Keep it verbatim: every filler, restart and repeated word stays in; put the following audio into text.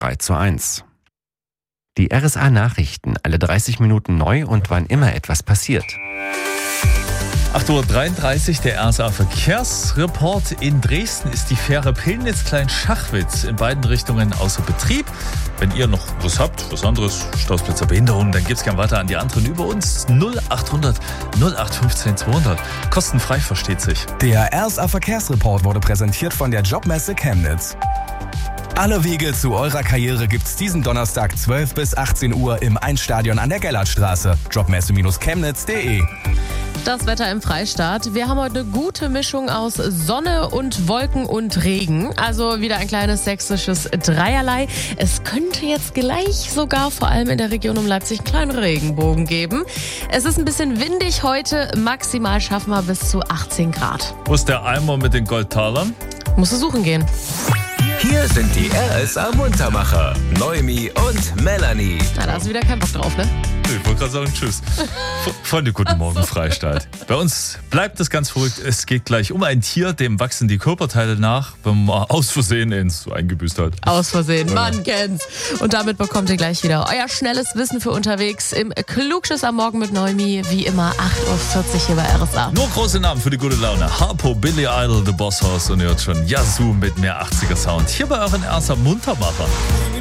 drei zu eins. Die R S A-Nachrichten, alle dreißig Minuten neu und wann immer etwas passiert. acht Uhr dreiunddreißig, der R S A-Verkehrsreport. In Dresden ist die Fähre Pillnitz-Klein-Schachwitz in beiden Richtungen außer Betrieb. Wenn ihr noch was habt, was anderes, Stausplätze, Behinderungen, dann gebt's gern weiter an die anderen über uns. null achthundert null acht fünfzehn zweihundert. Kostenfrei, versteht sich. Der R S A-Verkehrsreport wurde präsentiert von der Jobmesse Chemnitz. Alle Wege zu eurer Karriere gibt's diesen Donnerstag zwölf bis achtzehn Uhr im Einstadion an der Gellertstraße. Jobmesse Chemnitz punkt de. Das Wetter im Freistaat. Wir haben heute eine gute Mischung aus Sonne und Wolken und Regen. Also wieder ein kleines sächsisches Dreierlei. Es könnte jetzt gleich sogar vor allem in der Region um Leipzig einen kleinen Regenbogen geben. Es ist ein bisschen windig heute. Maximal schaffen wir bis zu achtzehn Grad. Wo ist der Eimer mit den Goldtalern? Musst du suchen gehen. Hier sind die R S A-Muntermacher, Noemi und Melanie. Na, da hast du wieder keinen Bock drauf, ne? Ich wollte gerade sagen, tschüss. Freunde, guten Morgen, Freistaat. Bei uns bleibt es ganz verrückt. Es geht gleich um ein Tier, dem wachsen die Körperteile nach, wenn man aus Versehen ins eingebüßt hat. Aus Versehen, man kennt's. Und damit bekommt ihr gleich wieder euer schnelles Wissen für unterwegs im Klugschiss am Morgen mit Noemi. Wie immer acht Uhr vierzig hier bei R S A. Nur große Namen für die gute Laune. Harpo, Billy Idol, The Boss House und ihr hört schon Yazoo mit mehr achtziger Sound. Hier bei euren R S A Muntermacher.